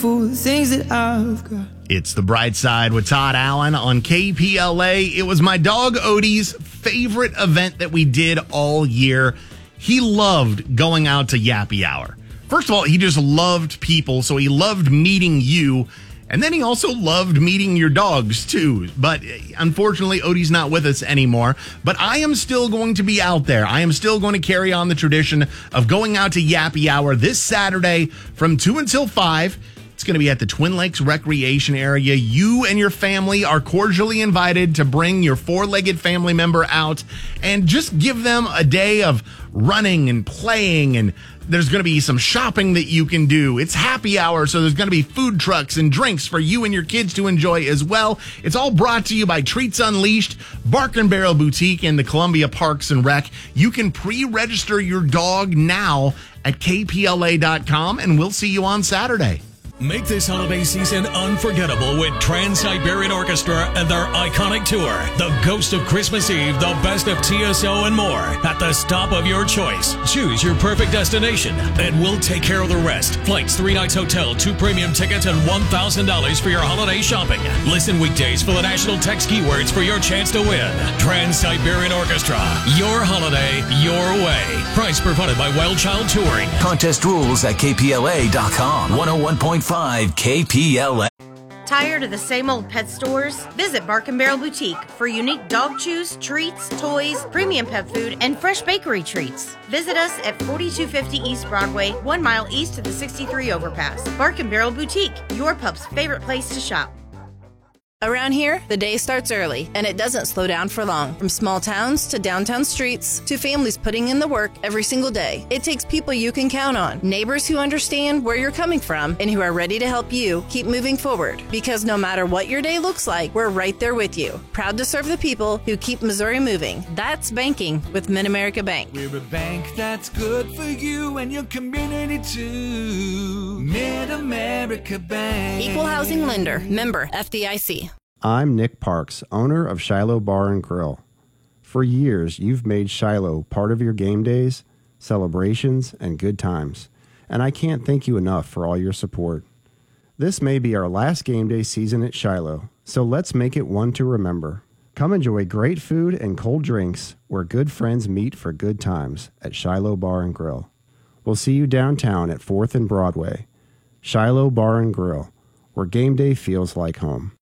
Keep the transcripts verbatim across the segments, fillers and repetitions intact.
For the things that I've got. It's The Bright Side with Todd Allen on K P L A. It was my dog Odie's favorite event that we did all year. He loved going out to Yappy Hour. First of all, he just loved people, so he loved meeting you. And then he also loved meeting your dogs, too. But unfortunately, Odie's not with us anymore. But I am still going to be out there. I am still going to carry on the tradition of going out to Yappy Hour this Saturday from two until five. It's going to be at the Twin Lakes Recreation Area. You and your family are cordially invited to bring your four-legged family member out and just give them a day of running and playing, and there's going to be some shopping that you can do. It's happy hour, so there's going to be food trucks and drinks for you and your kids to enjoy as well. It's all brought to you by Treats Unleashed, Bark and Barrel Boutique, and the Columbia Parks and Rec. You can pre-register your dog now at K P L A dot com, and we'll see you on Saturday. Make this holiday season unforgettable with Trans-Siberian Orchestra and their iconic tour, The Ghost of Christmas Eve, The Best of T S O, and more, at the stop of your choice. Choose your perfect destination, and we'll take care of the rest. Flights, three nights hotel, two premium tickets, and one thousand dollars for your holiday shopping. Listen weekdays for the national text keywords for your chance to win. Trans-Siberian Orchestra, your holiday, your way. Price provided by Wild Child Touring. Contest rules at K P L A dot com. one oh one point five K P L A. Tired of the same old pet stores? Visit Bark and Barrel Boutique for unique dog chews, treats, toys, premium pet food, and fresh bakery treats. Visit us at forty-two fifty East Broadway, one mile east of the sixty-three overpass. Bark and Barrel Boutique, your pup's favorite place to shop. Around here, the day starts early, and it doesn't slow down for long. From small towns to downtown streets to families putting in the work every single day, it takes people you can count on, neighbors who understand where you're coming from and who are ready to help you keep moving forward. Because no matter what your day looks like, we're right there with you. Proud to serve the people who keep Missouri moving. That's banking with Mid-America Bank. We're a bank that's good for you and your community too. Mid-America Bank. Equal housing lender. Member F D I C. I'm Nick Parks, owner of Shiloh Bar and Grill. For years, you've made Shiloh part of your game days, celebrations, and good times, and I can't thank you enough for all your support. This may be our last game day season at Shiloh, so let's make it one to remember. Come enjoy great food and cold drinks where good friends meet for good times at Shiloh Bar and Grill. We'll see you downtown at fourth and Broadway. Shiloh Bar and Grill, where game day feels like home.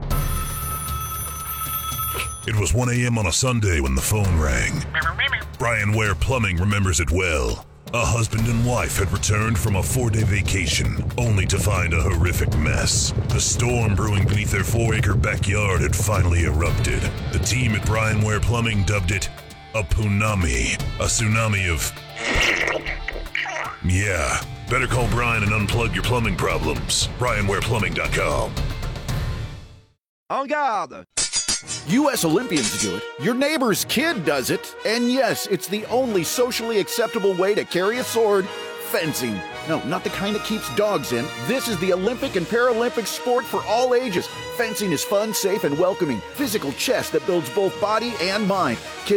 It was one a.m. on a Sunday when the phone rang. Brian Ware Plumbing remembers it well. A husband and wife had returned from a four-day vacation, only to find a horrific mess. The storm brewing beneath their four-acre backyard had finally erupted. The team at Brian Ware Plumbing dubbed it a punami, a tsunami of... Yeah, better call Brian and unplug your plumbing problems. Brian Ware Plumbing dot com. En garde! U S Olympians do it, your neighbor's kid does it, and yes, it's the only socially acceptable way to carry a sword, fencing. No, not the kind that keeps dogs in. This is the Olympic and Paralympic sport for all ages. Fencing is fun, safe, and welcoming. Physical chess that builds both body and mind. Kids